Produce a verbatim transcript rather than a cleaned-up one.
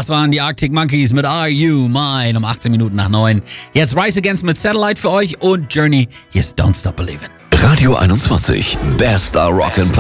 Das waren die Arctic Monkeys mit Are You Mine um achtzehn Minuten nach neun. Jetzt Rise Against mit Satellite für euch und Journey. Hier ist Don't Stop Believin'. Radio einundzwanzig, bester Rock'n'Pop.